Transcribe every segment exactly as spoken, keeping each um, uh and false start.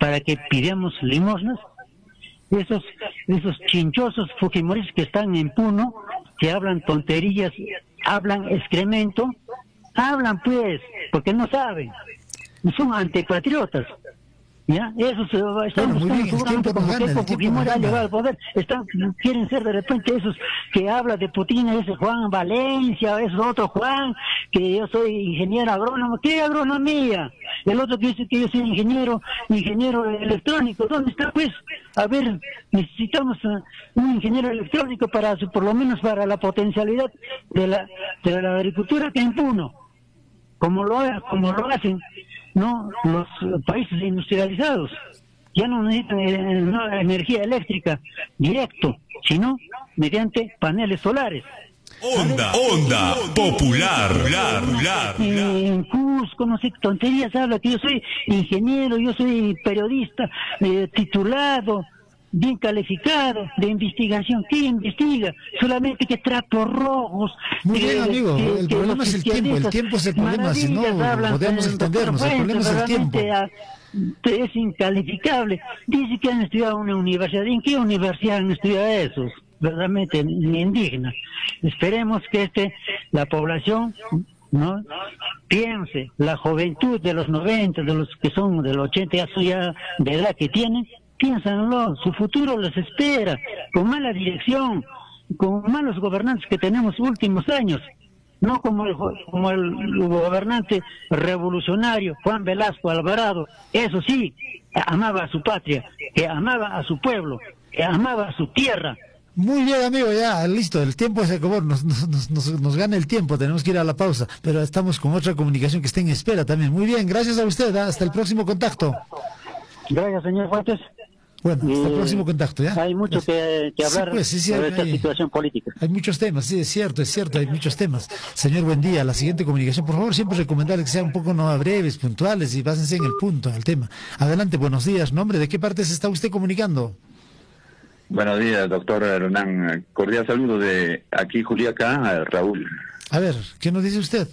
para que pidamos limosnas. Esos, esos chinchosos fujimoristas que están en Puno, que hablan tonterías, hablan excremento, hablan pues, porque no saben, son antipatriotas. ¿Ya? Esos eh, están bueno, buscando bien, seguramente como gana, que Fujimori ha llegado al poder, están, quieren ser de repente esos que habla de Putin, ese Juan Valencia, ese otro Juan, que yo soy ingeniero agrónomo. ¿Qué agronomía? El otro que dice que yo soy ingeniero, ingeniero electrónico. ¿Dónde está pues? A ver, necesitamos uh, un ingeniero electrónico para, por lo menos para la potencialidad de la, de la agricultura que impuno, como lo, como lo hacen, no los países industrializados. Ya no necesitan eh, no, energía eléctrica directo, sino mediante paneles solares. Onda, onda popular, popular, popular. Eh, en Cusco, no sé qué tonterías habla, que yo soy ingeniero, yo soy periodista, eh, titulado, bien calificado, de investigación. ¿Qué investiga? Solamente que trapos rojos. Muy bien, eh, amigo, que, el que problema es el tiempo, el tiempo es el problema, si no podemos entendernos, el problema es el tiempo. A, es incalificable. Dice que han estudiado en una universidad. ¿En qué universidad han estudiado esos? Verdaderamente indigna. Esperemos que este la población no piense, la juventud de los noventa, de los que son del ochenta, ya, ya de edad que tienen, piénsanlo, su futuro les espera, con mala dirección, con malos gobernantes que tenemos últimos años, no como el, como el gobernante revolucionario Juan Velasco Alvarado. Eso sí, amaba a su patria, que amaba a su pueblo, que amaba a su tierra. Muy bien, amigo, ya, listo, el tiempo se acabó, nos, nos, nos, nos gana el tiempo, tenemos que ir a la pausa, pero estamos con otra comunicación que está en espera también. Muy bien, gracias a usted, ¿eh? Hasta el próximo contacto. Gracias, señor Fuentes. Bueno, hasta eh, el próximo contacto, ¿ya? Hay mucho que, que hablar sí, pues, sí, sí, sobre hay, esta situación política. Hay muchos temas, sí, es cierto, es cierto, hay muchos temas. Señor, buen día, la siguiente comunicación, por favor, siempre recomendarles que sean un poco no breves, puntuales y básense en el punto, en el tema. Adelante, buenos días, nombre, ¿de qué parte se está usted comunicando? Buenos días, doctor Hernán. Cordial saludo de aquí, Juliaca, Raúl. A ver, ¿qué nos dice usted?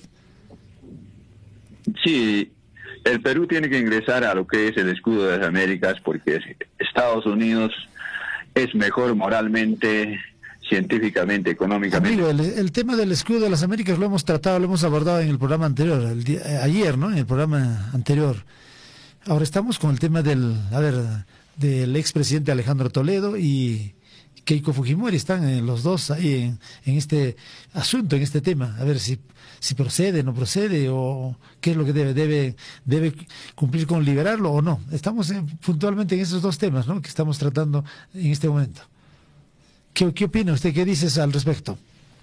Sí, el Perú tiene que ingresar a lo que es el escudo de las Américas porque Estados Unidos es mejor moralmente, científicamente, económicamente. Amigo, el, el tema del escudo de las Américas lo hemos tratado, lo hemos abordado en el programa anterior, el día, eh, ayer, ¿no? En el programa anterior. Ahora estamos con el tema del, a ver, del expresidente Alejandro Toledo y Keiko Fujimori. Están eh, los dos ahí en, en este asunto, en este tema. A ver si, si procede, no procede, o qué es lo que debe, debe, debe cumplir con liberarlo o no. Estamos eh, puntualmente en esos dos temas, ¿no?, que estamos tratando en este momento. ¿Qué, qué opina usted? ¿Qué dices al respecto?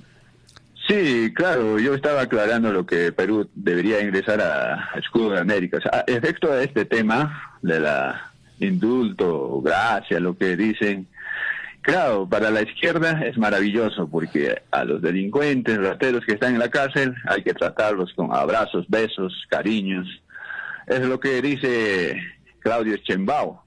Sí, claro, yo estaba aclarando lo que Perú debería ingresar a Escudo de Américas. A efecto de este tema, de la indulto, gracia, lo que dicen, claro, para la izquierda es maravilloso porque a los delincuentes, rateros que están en la cárcel, hay que tratarlos con abrazos, besos, cariños. Es lo que dice Claudio Sheinbaum.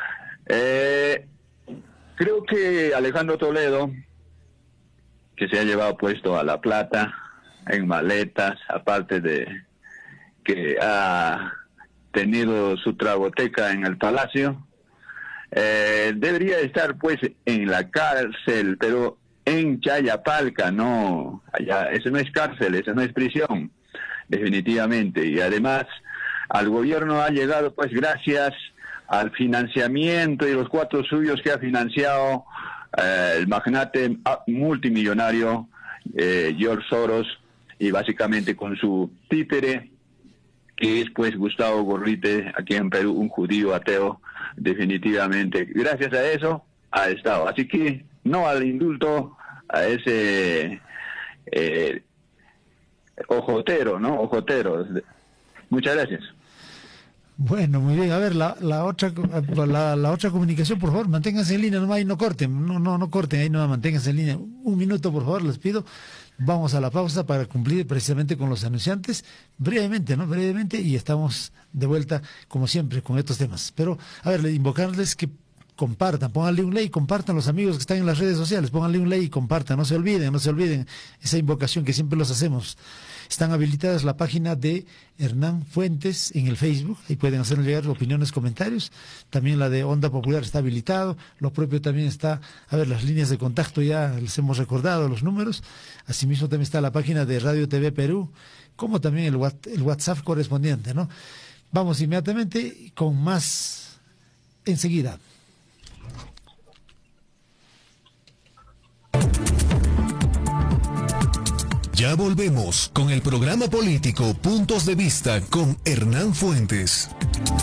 Eh, creo que Alejandro Toledo, que se ha llevado puesto a La Plata en maletas, aparte de que ha tenido su tragoteca en el Palacio, eh, debería estar pues en la cárcel, pero en Chayapalca, no, allá, eso no es cárcel, eso no es prisión, definitivamente. Y además al gobierno ha llegado pues gracias al financiamiento y los cuatro suyos que ha financiado eh, el magnate multimillonario eh, George Soros, y básicamente con su títere, que es pues Gustavo Gorrite, aquí en Perú, un judío ateo, definitivamente. Gracias a eso ha estado. Así que no al indulto a ese eh, ojotero, ¿no? Ojotero. Muchas gracias. Bueno, muy bien. A ver, la, la otra la, la otra comunicación, por favor, manténganse en línea, nomás y no corten, no, no, no corten, ahí no, manténganse en línea. Un minuto, por favor, les pido. Vamos a la pausa para cumplir precisamente con los anunciantes, brevemente, ¿no? Brevemente, y estamos de vuelta, como siempre, con estos temas. Pero, a ver, invocarles que compartan, pónganle un like, compartan los amigos que están en las redes sociales, pónganle un like y compartan, no se olviden, no se olviden esa invocación que siempre los hacemos. Están habilitadas la página de Hernán Fuentes en el Facebook, ahí pueden hacernos llegar opiniones, comentarios. También la de Onda Popular está habilitado, lo propio también está, a ver, las líneas de contacto ya les hemos recordado, los números. Asimismo también está la página de Radio T V Perú, como también el, el WhatsApp correspondiente, ¿no? Vamos inmediatamente con más enseguida. Ya volvemos con el programa político Puntos de Vista con Hernán Fuentes.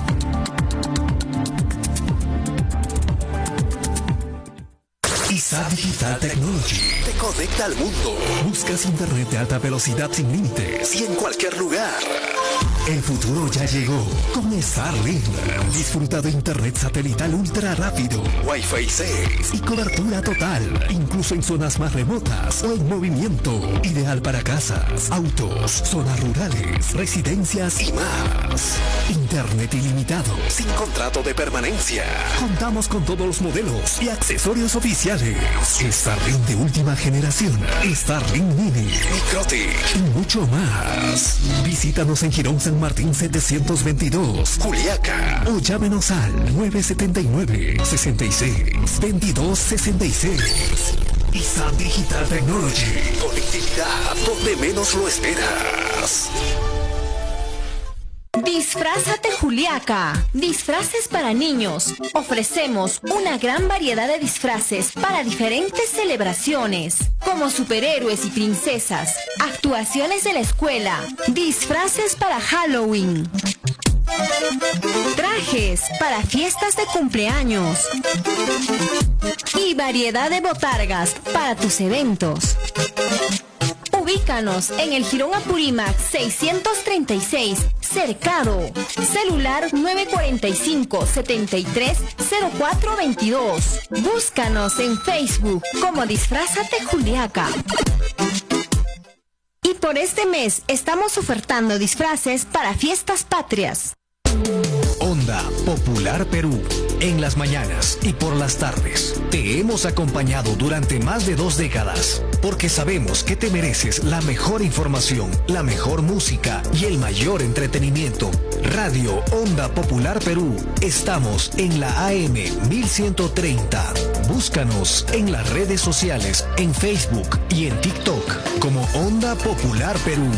I S A Digital Technology te conecta al mundo. Buscas internet de alta velocidad sin límites y en cualquier lugar. El futuro ya llegó con Starlink. Disfruta de internet satelital ultra rápido, Wi-Fi seis y cobertura total, incluso en zonas más remotas o en movimiento. Ideal para casas, autos, zonas rurales, residencias y más. Internet ilimitado, sin contrato de permanencia. Contamos con todos los modelos y accesorios oficiales. Starlink de última generación, Starlink Mini, Microtic y mucho más. Visítanos en Girón San Martín setecientos veintidós, Juliaca, o llámenos al nueve siete nueve, seis seis, veintidós sesenta y seis. I S A Digital Technology, conectividad donde menos lo esperas. Disfrázate Juliaca, disfraces para niños. Ofrecemos una gran variedad de disfraces para diferentes celebraciones, como superhéroes y princesas, actuaciones de la escuela, disfraces para Halloween, trajes para fiestas de cumpleaños y variedad de botargas para tus eventos. Ubícanos en el Jirón Apurímac seiscientos treinta y seis, Cercado. Celular nueve cuatro cinco, siete tres, cero cuatro veintidós. Búscanos en Facebook como Disfrázate Juliaca. Y por este mes estamos ofertando disfraces para fiestas patrias. Onda Popular Perú, en las mañanas y por las tardes. Te hemos acompañado durante más de dos décadas, porque sabemos que te mereces la mejor información, la mejor música y el mayor entretenimiento. Radio Onda Popular Perú, estamos en la A M mil ciento treinta. Búscanos en las redes sociales, en Facebook y en TikTok como Onda Popular Perú.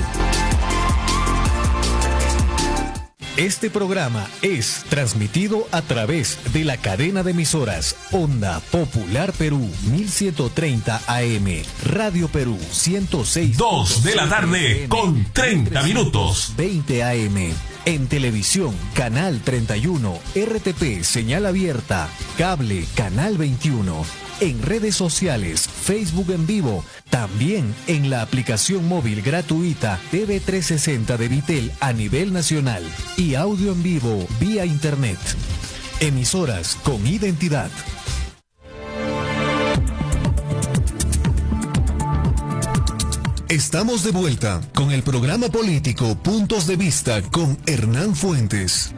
Este programa es transmitido a través de la cadena de emisoras Onda Popular Perú mil ciento treinta A M, Radio Perú ciento seis. Dos de la tarde con treinta minutos. veinte A M. En televisión, Canal treinta y uno, R T P, señal abierta, cable, Canal veintiuno. En redes sociales, Facebook en vivo, también en la aplicación móvil gratuita T V trescientos sesenta de Vitel a nivel nacional y audio en vivo vía internet. Emisoras con identidad. Estamos de vuelta con el programa político Puntos de Vista con Hernán Fuentes.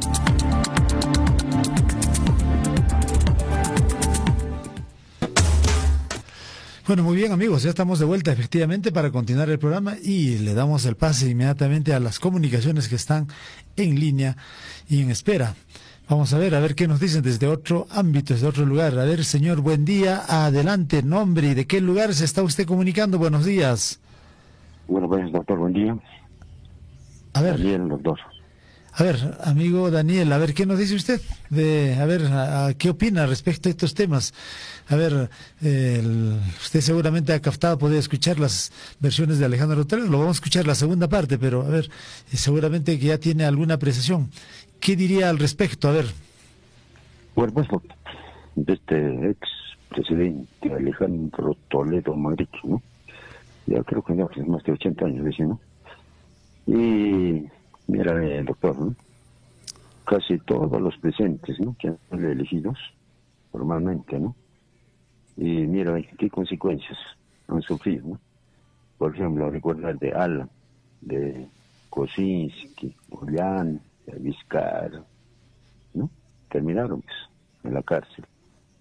Bueno, muy bien amigos, ya estamos de vuelta efectivamente para continuar el programa y le damos el pase inmediatamente a las comunicaciones que están en línea y en espera. Vamos a ver, a ver qué nos dicen desde otro ámbito, desde otro lugar. A ver, señor, buen día, adelante, nombre y de qué lugar se está usted comunicando. Buenos días. Bueno, pues doctor, buen día. A ver. Daniel, doctor. A ver, amigo Daniel, a ver, ¿qué nos dice usted? De, a ver, a, a, ¿qué opina respecto a estos temas? A ver, eh, el, usted seguramente ha captado, poder escuchar las versiones de Alejandro Otero, lo vamos a escuchar la segunda parte, pero a ver, eh, seguramente que ya tiene alguna apreciación. ¿Qué diría al respecto? A ver. Bueno, pues, de este ex presidente Alejandro Toledo Madrid, ¿no? Ya creo que ya hace más de ochenta años, decía, ¿no? Y mira, el doctor, ¿no? Casi todos los presentes, ¿no? Que han sido elegidos formalmente, ¿no? Y mira qué consecuencias han sufrido, ¿no? Por ejemplo, recordar de Alan, de Kosinski, Julián, de Vizcarra, ¿no? Terminaron pues, en la cárcel.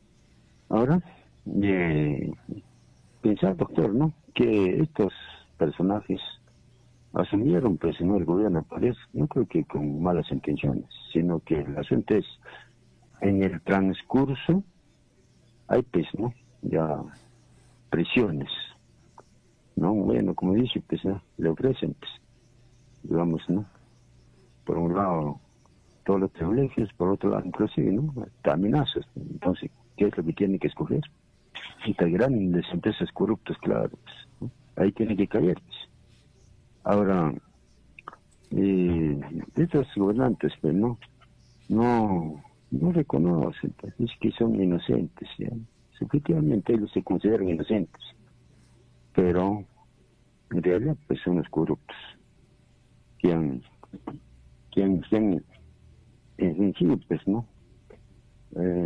Ahora, eh, pensar, doctor, ¿no? Que estos personajes asumieron, pues, ¿no? El gobierno, parece, no creo que con malas intenciones, sino que el asunto es, en el transcurso, hay, pues, ¿no? Ya presiones, ¿no? Bueno, como dice, pues, ¿no? Le ofrecen, pues, digamos, ¿no? Por un lado, todos los privilegios, por otro lado, inclusive, ¿no? Amenazas. Entonces, ¿qué es lo que tiene que escoger? Estas grandes empresas corruptas, claro, pues, ¿no? Ahí tiene que caer, pues. Ahora, eh, estos gobernantes, pues, ¿no? No, no reconocen, pues, es que son inocentes, ¿ya? Efectivamente ellos se consideran inocentes, pero en realidad, pues, son los corruptos que han, que han, que han infringido, pues, ¿no? Eh,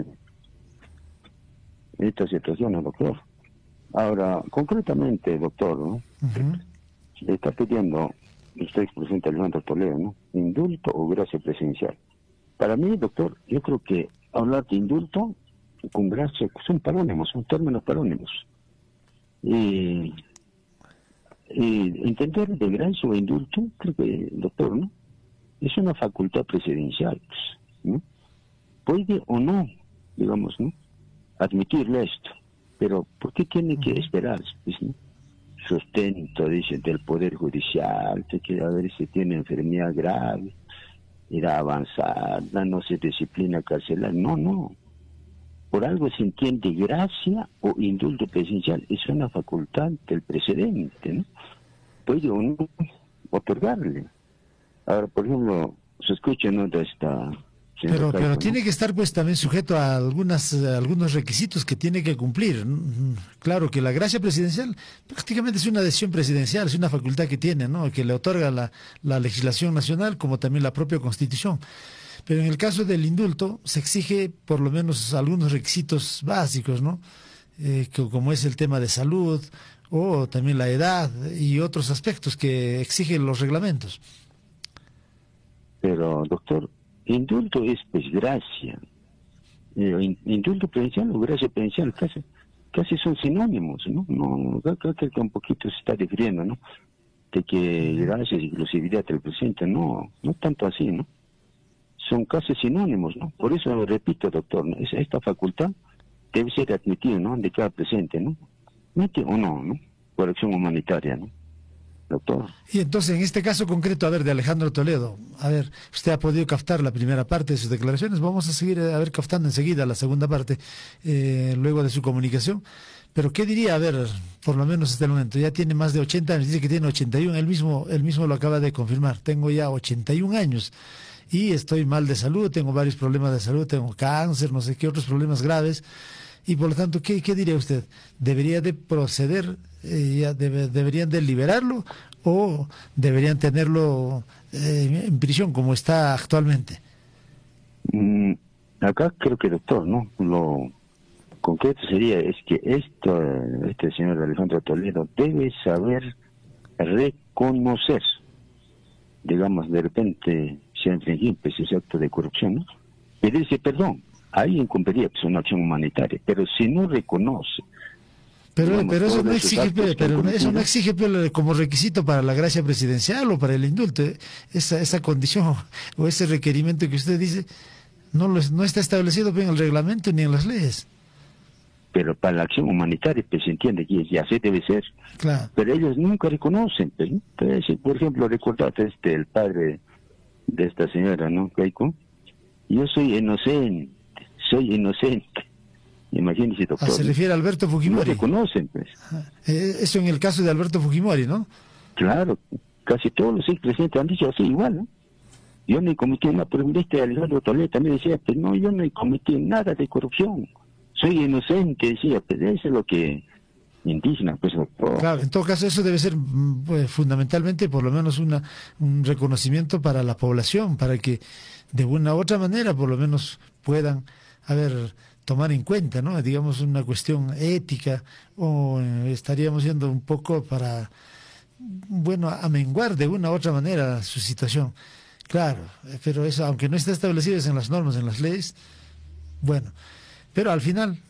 esta situación, doctor. Ahora, concretamente, doctor, ¿no? Uh-huh. Está pidiendo usted, expresidente Alejandro Toledo, ¿no? Indulto o gracia presidencial. Para mí, doctor, yo creo que hablar de indulto con gracia son parónimos, son términos parónimos. Y, y entender de gracia o indulto, creo que, doctor, ¿no? Es una facultad presidencial, pues, ¿no? Puede o no, digamos, ¿no? Admitirle esto, pero ¿por qué tiene que esperar, pues, ¿no? Sustento, dice, del Poder Judicial, de que a ver si tiene enfermedad grave, irá avanzada, no se disciplina carcelar? No, no. Por algo se entiende gracia o indulto presidencial. Es una facultad del presidente, ¿no? Puede o no otorgarle. Ahora, por ejemplo, se escucha, ¿no? De esta... Pero, pero ¿no? Tiene que estar, pues, también sujeto a algunas a algunos requisitos que tiene que cumplir. Claro que la gracia presidencial prácticamente es una decisión presidencial, es una facultad que tiene, ¿no? Que le otorga la, la legislación nacional, como también la propia Constitución. Pero en el caso del indulto se exige por lo menos algunos requisitos básicos, ¿no? Eh, que, como es el tema de salud o también la edad y otros aspectos que exigen los reglamentos. Pero, doctor, indulto es, pues, gracia. Eh, indulto presidencial o gracia presidencial casi, casi son sinónimos, ¿no? No, creo que un poquito se está difiriendo, ¿no? De que gracia es inclusividad del presidente, no, no tanto así, ¿no? Son casi sinónimos, ¿no? Por eso, repito, doctor, ¿no? Esta facultad debe ser admitida, ¿no? De cada presidente, ¿no? ¿Mete o no, no? Por acción humanitaria, ¿no? Doctor. Y entonces, en este caso concreto, a ver, de Alejandro Toledo, a ver, usted ha podido captar la primera parte de sus declaraciones, vamos a seguir a ver captando enseguida la segunda parte, eh, luego de su comunicación, pero ¿qué diría? A ver, por lo menos hasta el momento, ya tiene más de ochenta años, dice que tiene ochenta y uno, él mismo, él mismo lo acaba de confirmar, tengo ya ochenta y un años y estoy mal de salud, tengo varios problemas de salud, tengo cáncer, no sé qué otros problemas graves, y por lo tanto, ¿qué, qué diría usted? ¿Debería de proceder, eh, ya debe, deberían de liberarlo o deberían tenerlo eh, en prisión como está actualmente? Mm, acá creo que, doctor, ¿no? Lo concreto sería es que esto, este señor Alejandro Toledo debe saber reconocer, digamos, de repente se ha infringido pues, ese acto de corrupción, ¿no? Pedirse perdón. Ahí incumpliría pues, una acción humanitaria, pero si no reconoce... Pero, digamos, pero eso no exige, pero, pero eso no exige exige como requisito para la gracia presidencial o para el indulto. Esa esa condición o ese requerimiento que usted dice no lo, no está establecido en el reglamento ni en las leyes. Pero para la acción humanitaria pues se entiende que ya así debe ser. Claro. Pero ellos nunca reconocen. Pues, ¿no? Entonces, por ejemplo, recordate este el padre de esta señora, ¿no? Keiko. Yo soy inocente, soy inocente. Imagínese, doctor. Ah, se refiere a Alberto Fujimori. No reconocen, pues. Eh, eso en el caso de Alberto Fujimori, ¿no? Claro, casi todos los expresidentes han dicho así igual, ¿no? Yo no cometí nada, por ejemplo, este Alejandro Toledo también decía, pues no, yo no cometí nada de corrupción, soy inocente, decía, pues eso es lo que indígena, pues doctor. Claro, en todo caso eso debe ser pues, fundamentalmente por lo menos una un reconocimiento para la población, para que de una u otra manera por lo menos puedan, a ver, tomar en cuenta, ¿no? Digamos una cuestión ética o eh, estaríamos yendo un poco para, bueno, amenguar de una u otra manera su situación. Claro, pero eso, aunque no está establecido en las normas, en las leyes, bueno, pero al final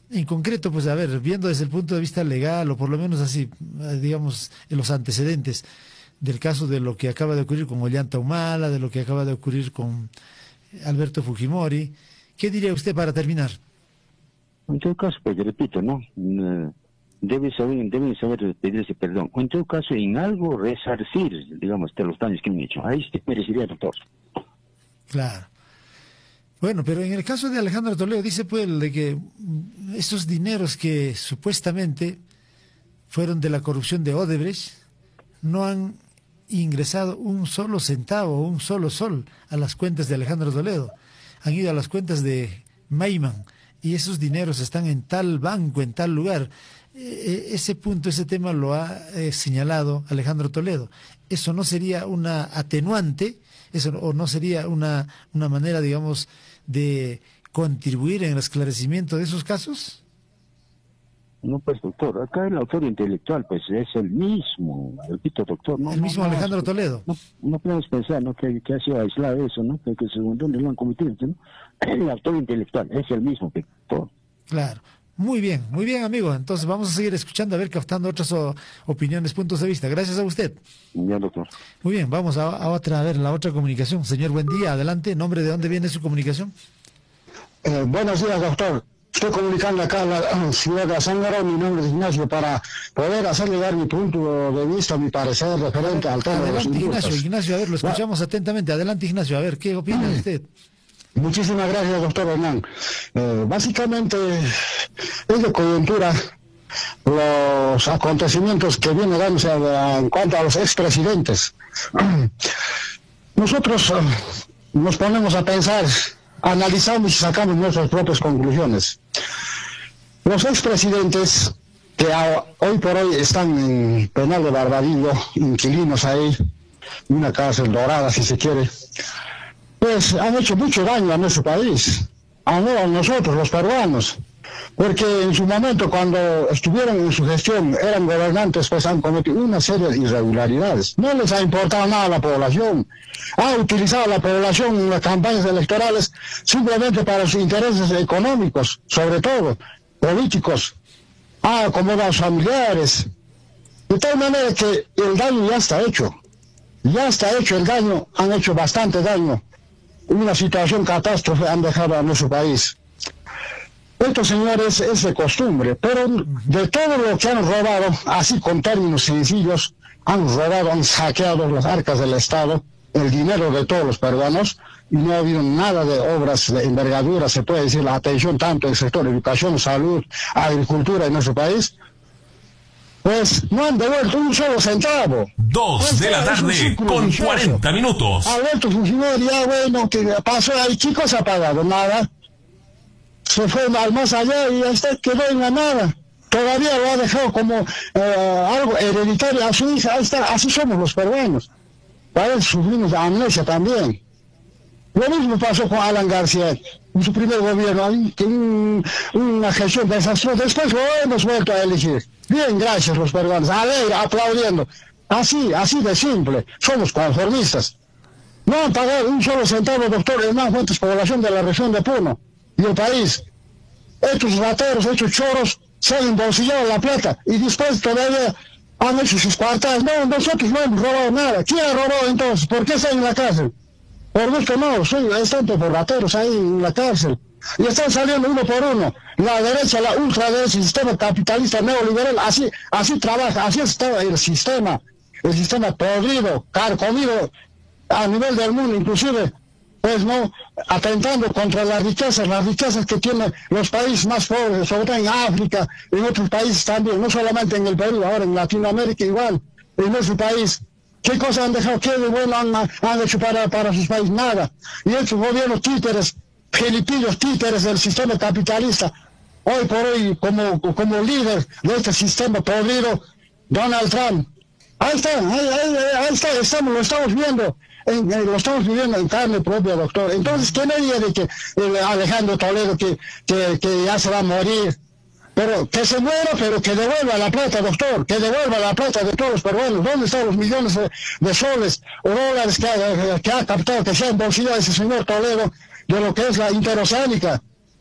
en concreto, pues a ver, viendo desde el punto de vista legal, o por lo menos así, digamos, en los antecedentes del caso de lo que acaba de ocurrir con Ollanta Humala, de lo que acaba de ocurrir con Alberto Fujimori, ¿qué diría usted para terminar? En todo caso, pues repito, ¿no? Debe saber, deben saber pedirse perdón. En todo caso, en algo resarcir, digamos, de los daños que han hecho. Ahí se merecería, doctor. Claro. Bueno, pero en el caso de Alejandro Toledo, dice pues de que esos dineros que supuestamente fueron de la corrupción de Odebrecht no han ingresado un solo centavo, un solo sol a las cuentas de Alejandro Toledo. Han ido a las cuentas de Maiman y esos dineros están en tal banco, en tal lugar. E- ese punto, ese tema lo ha eh, señalado Alejandro Toledo. ¿Eso no sería una atenuante? ¿Eso o no sería una, una manera, digamos, de contribuir en el esclarecimiento de esos casos? No, pues, doctor, acá el autor intelectual, pues, es el mismo, repito, doctor. No, el mismo no, Alejandro no, Toledo. No, no podemos pensar, ¿no?, que, que ha sido aislado eso, ¿no?, que, que según dónde lo han cometido, ¿no? El autor intelectual es el mismo, doctor. Claro. Muy bien, muy bien, amigo. Entonces vamos a seguir escuchando, a ver, captando otras o, opiniones, puntos de vista. Gracias a usted. Ya, doctor. Muy bien, vamos a, a otra, a ver, la otra comunicación. Señor, buen día, adelante. ¿Nombre de dónde viene su comunicación? Eh, buenos días, doctor. Estoy comunicando acá a la uh, ciudad de Azángaro, mi nombre es Ignacio, para poder hacer llegar mi punto de vista, mi parecer referente al tema de los Adelante, indultos. Ignacio, Ignacio, a ver, lo escuchamos Va. atentamente. Adelante, Ignacio, a ver, ¿qué opina usted? Muchísimas gracias, doctor Hernán. Eh, básicamente es de coyuntura los acontecimientos que vienen dándose en cuanto a los expresidentes. Nosotros uh, nos ponemos a pensar, analizamos y sacamos nuestras propias conclusiones. Los expresidentes que a, hoy por hoy están en penal de Barbadillo, inquilinos ahí, una cárcel dorada si se quiere, pues han hecho mucho daño a nuestro país, a, no, a nosotros los peruanos, porque en su momento cuando estuvieron en su gestión, eran gobernantes, pues han cometido una serie de irregularidades. No les ha importado nada a la población, ha utilizado a la población en las campañas electorales simplemente para sus intereses económicos, sobre todo políticos, ha acomodado a sus familiares, de tal manera que el daño ya está hecho, ya está hecho el daño, han hecho bastante daño. Una situación catástrofe han dejado a nuestro país. Esto, señores, es de costumbre, pero de todo lo que han robado, así con términos sencillos, han robado, han saqueado las arcas del Estado, el dinero de todos los peruanos, y no ha habido nada de obras de envergadura, se puede decir, la atención tanto en el sector de educación, salud, agricultura en nuestro país, pues no han devuelto un solo centavo. Dos de la tarde con cuarenta minutos. Alberto Fujimori, ya bueno, que pasó ahí, chicos, ha pagado nada. Se fue al más allá y hasta quedó en la nada. Todavía lo ha dejado como eh, algo hereditario a su hija. Ahí está, así somos los peruanos. Para eso sufrimos amnesia también. Lo mismo pasó con Alan García en su primer gobierno, un, una gestión desastrosa. Después lo hemos vuelto a elegir. Bien, gracias los peruanos, alegre, aplaudiendo. Así, así de simple. Somos conformistas. No han pagado un solo centavo, doctor Hernán Fuentes, población de la región de Puno y el país. Estos rateros, estos choros, se han embolsillado la plata y después todavía han hecho sus cuartas. No, nosotros no hemos robado nada. ¿Quién ha robado entonces? ¿Por qué están en la cárcel? Por gusto no, soy, están por rateros ahí en la cárcel. Y están saliendo uno por uno. La derecha, la ultraderecha, el sistema capitalista neoliberal, así, así trabaja, así está el sistema. El sistema podrido, carcomido a nivel del mundo, inclusive, pues no, atentando contra las riquezas, las riquezas que tienen los países más pobres, sobre todo en África, en otros países también, no solamente en el Perú, ahora en Latinoamérica igual, en nuestro país. ¿Qué cosas han dejado? ¿Qué de bueno han, han hecho para, para sus países? Nada. Y estos gobiernos títeres, filipinos títeres del sistema capitalista, hoy por hoy como, como líder de este sistema podrido, Donald Trump. Ahí está, ahí, ahí, ahí está, estamos, lo estamos viendo. En, en, lo estamos viviendo en carne propia, doctor. Entonces, ¿qué me dice de que eh, Alejandro Toledo que, que, que ya se va a morir? Pero que se muera, pero que devuelva la plata, doctor, que devuelva la plata de todos los peruanos. ¿Dónde están los millones de, de soles o dólares que ha, que ha captado, que se ha embolsillado ese señor Toledo de lo que es la interoceánica?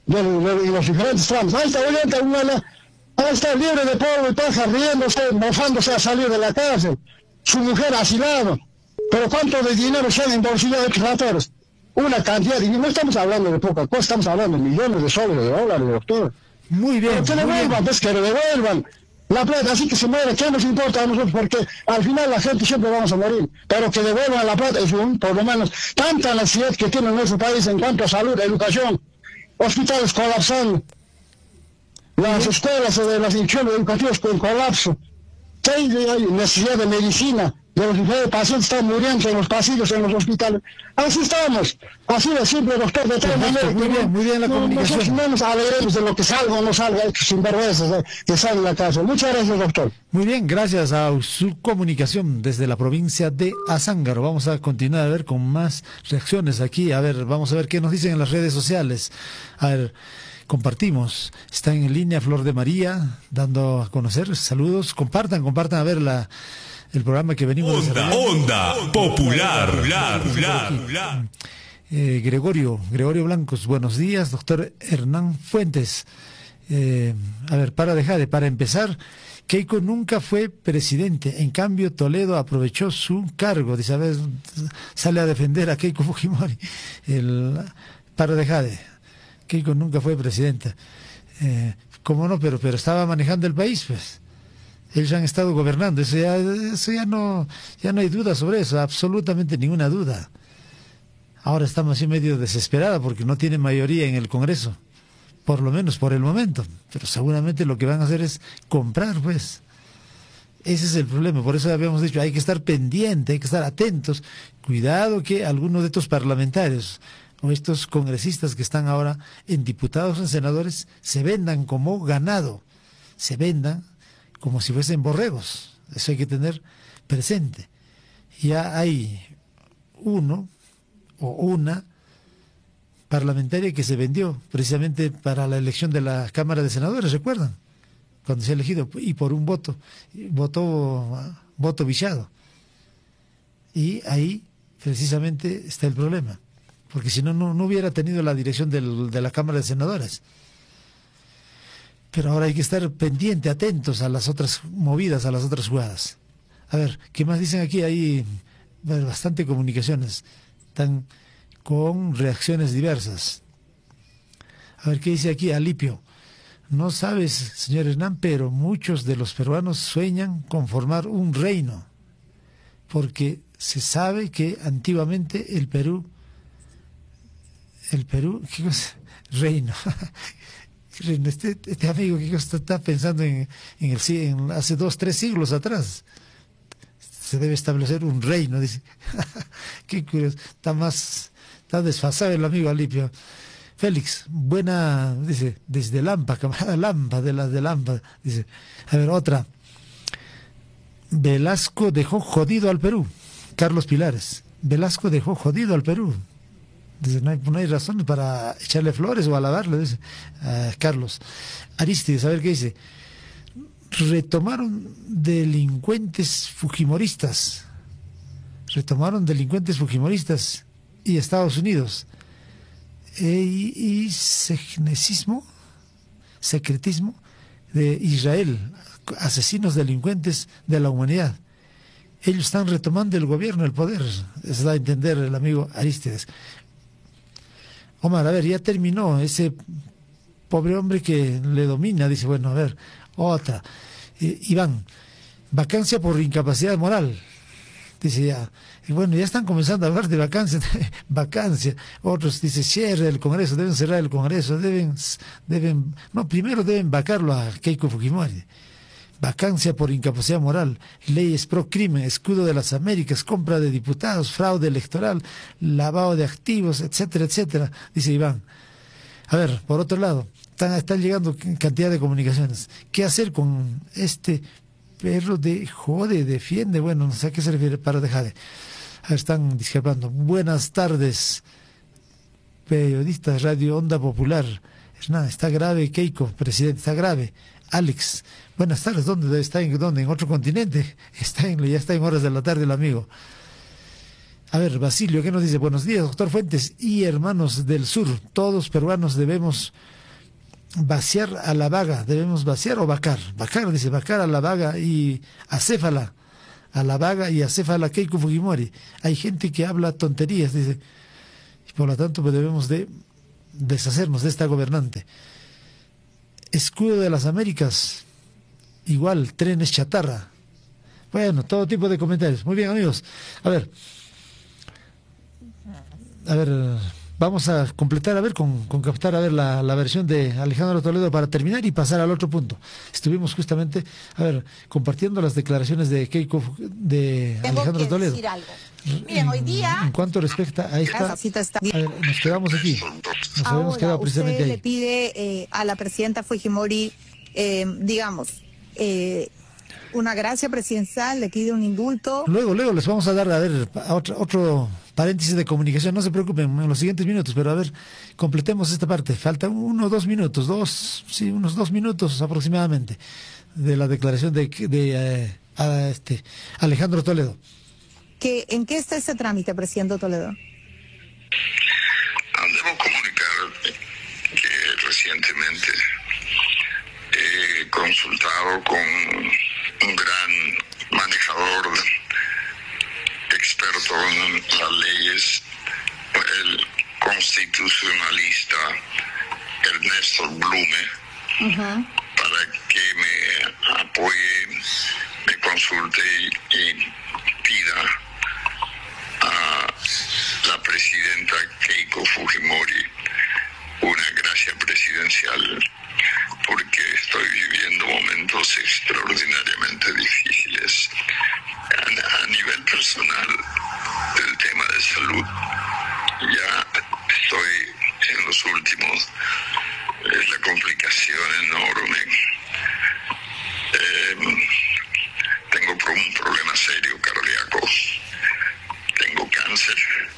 de, de, de los diferentes tramos. Ahí está Ollanta Humala, ahí está libre de polvo y paja, riéndose, mofándose a salir de la cárcel. Su mujer asilado. Pero ¿cuánto de dinero se han embolsillado estos rateros? Una cantidad, y no estamos hablando de poca cosa, estamos hablando de millones de soles, de dólares, doctor. Muy bien. Pero que le devuelvan, pues que le devuelvan la plata, así que se muere, ¿qué nos importa a nosotros? Porque al final la gente siempre vamos a morir, pero que devuelvan la plata, es un, por lo menos, tanta necesidad que tiene nuestro país en cuanto a salud, educación, hospitales colapsando, las escuelas de las instituciones educativas con colapso, que hay necesidad de medicina, de los diferentes pacientes están muriendo en los pasillos, en los hospitales. Así estamos, así de simple, doctor, de tal manera muy bien, muy bien la no, comunicación. Nosotros no nos alegremos de lo que salga o no salga, sin vergüenzas, eh, que salga en la casa. Muchas gracias, doctor. Muy bien, gracias a su comunicación desde la provincia de Azángaro. Vamos a continuar a ver con más reacciones aquí. A ver, vamos a ver qué nos dicen en las redes sociales. A ver, compartimos. Está en línea Flor de María, dando a conocer. Saludos. Compartan, compartan a ver la... el programa que venimos Onda, onda, popular, popular, popular. Eh, Gregorio, Gregorio Blancos, buenos días, doctor Hernán Fuentes. Eh, a ver, para dejar de, para empezar, Keiko nunca fue presidente, en cambio Toledo aprovechó su cargo, dice, a ver, sale a defender a Keiko Fujimori. El, para dejar de, Keiko nunca fue presidenta. Eh, ¿Cómo no? Pero, pero estaba manejando el país, pues. Ellos han estado gobernando, eso ya, eso ya no, ya no hay duda sobre eso, absolutamente ninguna duda. Ahora estamos así medio desesperados porque no tienen mayoría en el Congreso, por lo menos por el momento, pero seguramente lo que van a hacer es comprar, pues. Ese es el problema, por eso habíamos dicho, hay que estar pendiente, hay que estar atentos, cuidado que algunos de estos parlamentarios o estos congresistas que están ahora en diputados o en senadores se vendan como ganado, se vendan como si fuesen borregos. Eso hay que tener presente. Ya hay uno o una parlamentaria que se vendió precisamente para la elección de la Cámara de Senadores, ¿recuerdan? Cuando se ha elegido, y por un voto, votó voto viciado. Y ahí precisamente está el problema, porque si no, no, no hubiera tenido la dirección del, de la Cámara de Senadores. Pero ahora hay que estar pendiente, atentos a las otras movidas, a las otras jugadas. A ver, ¿qué más dicen aquí? Hay bastante comunicaciones. Están con reacciones diversas. A ver, ¿qué dice aquí Alipio? No sabes, señor Hernán, pero muchos de los peruanos sueñan con formar un reino. Porque se sabe que antiguamente el Perú... El Perú... ¿Qué cosa? Reino... Este, este amigo que está pensando en, en, el, en hace dos, tres siglos atrás. Se debe establecer un reino, dice. Qué curioso. Está más, está desfasado el amigo Alipio. Félix, buena, dice, desde Lampa, camarada Lampa, de las de Lampa. Dice, a ver, otra. Velasco dejó jodido al Perú. Carlos Pilares. Velasco dejó jodido al Perú. Dice, no hay, no hay razones para echarle flores o alabarle, dice uh, Carlos. Aristides, a ver qué dice. Retomaron delincuentes fujimoristas. Retomaron delincuentes fujimoristas y Estados Unidos. E, y secnecismo, secretismo de Israel. Asesinos delincuentes de la humanidad. Ellos están retomando el gobierno, el poder. Eso da a entender el amigo Aristides. Omar, a ver, ya terminó ese pobre hombre que le domina, dice, bueno, a ver, otra. Eh, Iván, vacancia por incapacidad moral, dice ya. Y bueno, ya están comenzando a hablar de vacancia, vacancia. Otros dicen, cierre el Congreso, deben cerrar el Congreso, deben, deben, no, primero deben vacarlo a Keiko Fujimori. Vacancia por incapacidad moral, leyes pro crimen, escudo de las Américas, compra de diputados, fraude electoral, lavado de activos, etcétera, etcétera, dice Iván. A ver, por otro lado, están, están llegando cantidad de comunicaciones. ¿Qué hacer con este perro de jode, defiende? Bueno, no sé a qué se refiere, para dejar de... A ver, están discrepando. Buenas tardes, periodistas, Radio Onda Popular. Hernán, está grave Keiko, presidente, está grave. Alex, buenas tardes, ¿dónde está? ¿En dónde? ¿En otro continente? Está en, ya está en horas de la tarde el amigo. A ver, Basilio, ¿qué nos dice? Buenos días, doctor Fuentes y hermanos del sur. Todos peruanos debemos vaciar a la vaga. ¿Debemos vaciar o vacar? Vacar, dice, vacar a la vaga y acéfala. A la vaga y acéfala Keiko Fujimori. Hay gente que habla tonterías, dice. Y por lo tanto, pues debemos de deshacernos de esta gobernante. Escudo de las Américas. Igual, trenes chatarra. Bueno, todo tipo de comentarios. Muy bien, amigos. A ver. A ver, vamos a completar, a ver, con, con captar, a ver, la, la versión de Alejandro Toledo para terminar y pasar al otro punto. Estuvimos justamente, a ver, compartiendo las declaraciones de Keiko, de Tengo Alejandro que Toledo. Decir algo. Miren, hoy día... En cuanto respecta a esta... Está... A ver, nos quedamos aquí. Nos Ahora, habíamos quedado precisamente usted ahí. le pide eh, a la presidenta Fujimori, eh, digamos, eh, una gracia presidencial, le pide un indulto. Luego, luego les vamos a dar, a ver, a otro, otro paréntesis de comunicación, no se preocupen en los siguientes minutos, pero a ver, completemos esta parte. Falta uno o dos minutos, dos, sí, unos dos minutos aproximadamente de la declaración de, de eh, a este Alejandro Toledo. ¿Qué, ¿En qué está ese trámite, presidente Toledo? Debo comunicar que recientemente he consultado con un gran manejador, experto en las leyes, el constitucionalista Ernesto Blume, uh-huh. para que me apoye, me consulte y, y pida a la presidenta Keiko Fujimori una gracia presidencial, porque estoy viviendo momentos extraordinariamente difíciles a, a nivel personal del tema de salud. Ya estoy en los últimos, es la complicación enorme. Eh, tengo un problema serio cardíaco, tengo cáncer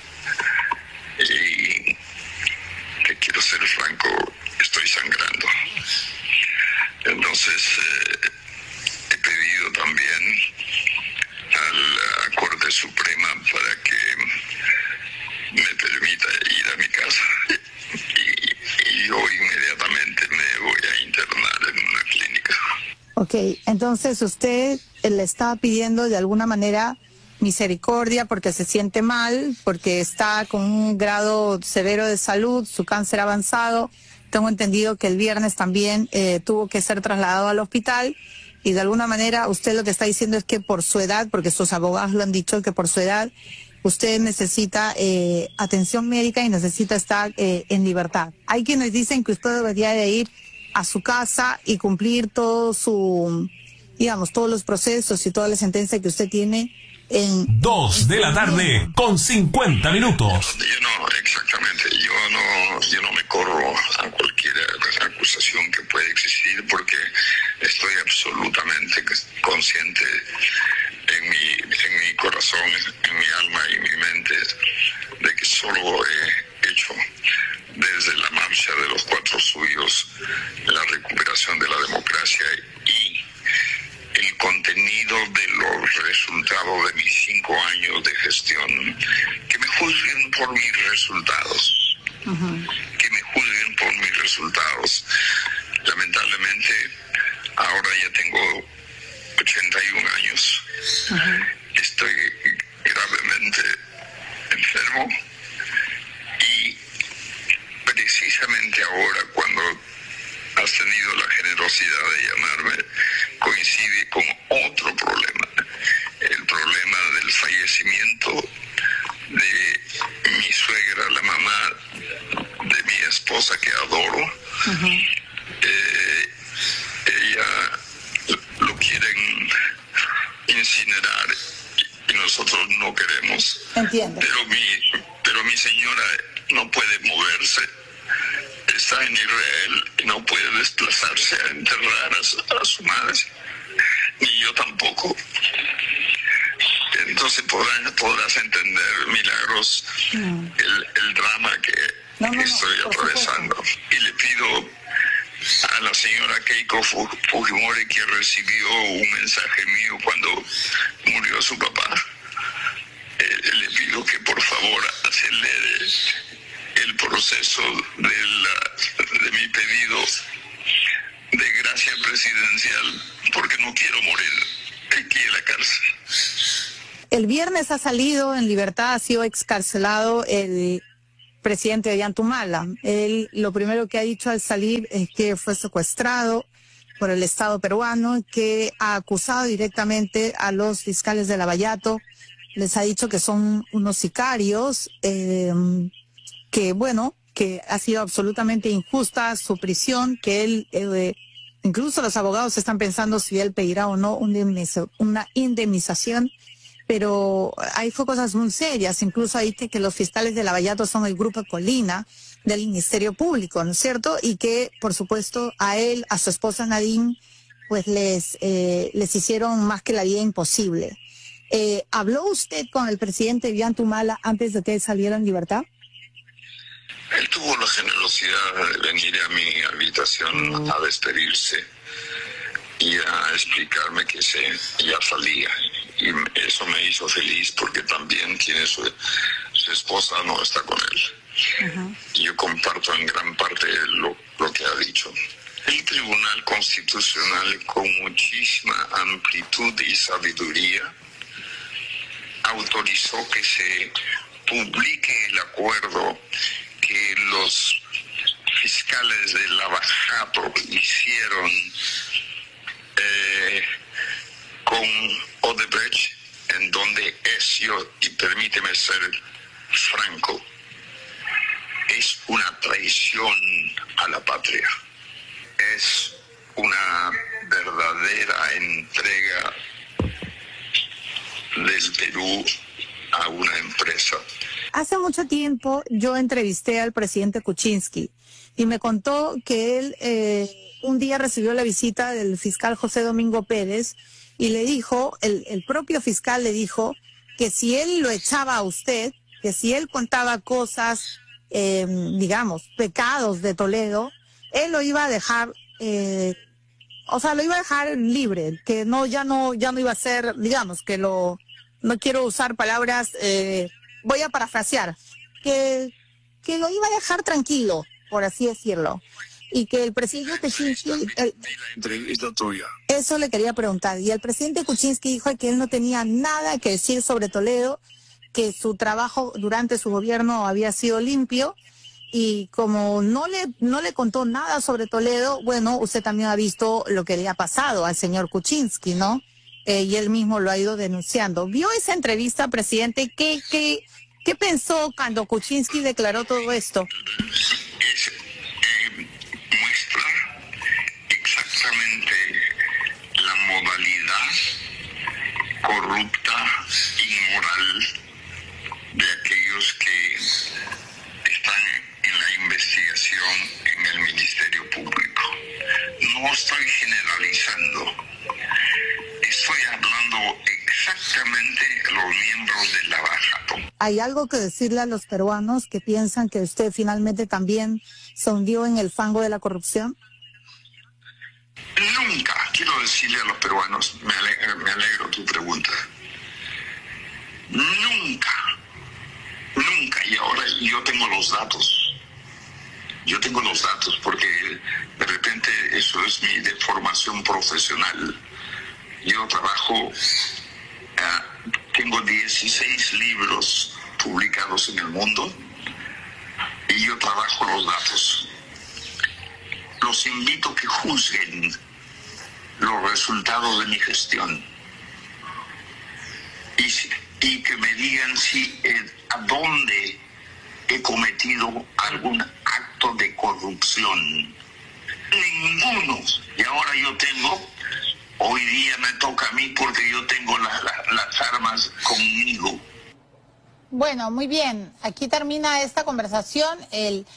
y, que quiero ser franco, estoy sangrando. Entonces eh, he pedido también a la Corte Suprema para que me permita ir a mi casa y, y yo inmediatamente me voy a internar en una clínica. Ok, entonces usted le está pidiendo de alguna manera misericordia porque se siente mal, porque está con un grado severo de salud, su cáncer avanzado. Tengo entendido que el viernes también eh, tuvo que ser trasladado al hospital y de alguna manera usted lo que está diciendo es que por su edad, porque sus abogados lo han dicho, que por su edad usted necesita eh, atención médica y necesita estar eh, en libertad. Hay quienes dicen que usted debería de ir a su casa y cumplir todo su, digamos, todos los procesos y toda la sentencia que usted tiene en... Dos de la tarde con cincuenta minutos. Yo no, exactamente, yo no, yo no me corro a cualquier acusación que pueda existir porque estoy absolutamente consciente en mi, en mi corazón, en mi alma y mi mente de que solo he hecho desde la marcha de los cuatro suyos la recuperación de la democracia y el contenido de los resultados de mis cinco años de gestión, que me juzguen por mis resultados, uh-huh. que me juzguen por mis resultados. Lamentablemente, ahora ya tengo ochenta y un años, uh-huh. estoy gravemente enfermo y precisamente ahora cuando has tenido la generosidad de llamarme, coincide con otro problema, el problema del fallecimiento de mi suegra, la mamá de mi esposa que adoro. Uh-huh. eh, ella lo quieren incinerar y nosotros no queremos. Entiendo. Pero mi, pero mi señora no puede moverse. Está en Israel y no puede desplazarse a enterrar a su, a su madre, ni yo tampoco. Entonces podrás, podrás entender, Milagros, no. el, el drama que, no, no, que estoy no, atravesando. Supuesto. Y le pido a la señora Keiko Fujimori, que recibió un mensaje mío cuando murió su papá, eh, le pido pido que por favor acelere el proceso de, la, de mi pedido de gracia presidencial, porque no quiero morir aquí en la cárcel. El viernes ha salido en libertad, ha sido excarcelado el presidente Ollantumala. Él lo primero que ha dicho al salir es que fue secuestrado por el Estado peruano, que ha acusado directamente a los fiscales de Lavallato. Les ha dicho que son unos sicarios, eh, que bueno, que ha sido absolutamente injusta su prisión, que él, eh, incluso los abogados están pensando si él pedirá o no una indemnización. Pero hay cosas muy serias, incluso ahí dice que los fiscales de Lavallato son el grupo Colina del Ministerio Público, ¿no es cierto? Y que, por supuesto, a él, a su esposa Nadine, pues les, eh, les hicieron más que la vida imposible. Eh, ¿Habló usted con el presidente Ollantumala antes de que él saliera en libertad? Él tuvo la generosidad de venir a mi habitación mm. a despedirse y a explicarme que se ya salía. Y eso me hizo feliz porque también tiene su, su esposa, no está con él. Uh-huh. Yo comparto en gran parte lo, lo que ha dicho. El Tribunal Constitucional, con muchísima amplitud y sabiduría, autorizó que se publique el acuerdo que los fiscales de Lavallato hicieron eh, con Odebrecht, en donde es yo, y permíteme ser franco, es una traición a la patria. Es una verdadera entrega del Perú a una empresa. Hace mucho tiempo yo entrevisté al presidente Kuczynski y me contó que él eh, un día recibió la visita del fiscal José Domingo Pérez y le dijo, el, el propio fiscal le dijo que si él lo echaba a usted, que si él contaba cosas, eh, digamos, pecados de Toledo, él lo iba a dejar, eh, o sea, lo iba a dejar libre, que no, ya no, ya no iba a ser, digamos, que lo, no quiero usar palabras, eh, voy a parafrasear, que, que lo iba a dejar tranquilo, por así decirlo. Y que el presidente Kuczynski, el, eso le quería preguntar, y el presidente Kuczynski dijo que él no tenía nada que decir sobre Toledo, que su trabajo durante su gobierno había sido limpio, y como no le no le contó nada sobre Toledo, bueno, usted también ha visto lo que le ha pasado al señor Kuczynski, ¿no? Eh, y él mismo lo ha ido denunciando. ¿Vio esa entrevista, presidente? ¿Qué, qué, qué pensó cuando Kuczynski declaró todo esto? Modalidad corrupta, inmoral de aquellos que están en la investigación en el Ministerio Público. No estoy generalizando, estoy hablando exactamente de los miembros de Lavallato. ¿Hay algo que decirle a los peruanos que piensan que usted finalmente también se hundió en el fango de la corrupción? Nunca, quiero decirle a los peruanos, me alegro, me alegro tu pregunta, nunca, nunca, y ahora yo tengo los datos, yo tengo los datos porque de repente eso es mi de formación profesional. Yo trabajo, uh, tengo dieciséis libros publicados en el mundo y yo trabajo los datos. Los invito a que juzguen los resultados de mi gestión y, si, y que me digan si eh, a dónde he cometido algún acto de corrupción. Ninguno. Y ahora yo tengo, hoy día me toca a mí porque yo tengo la, la, las armas conmigo. Bueno, muy bien. Aquí termina esta conversación. El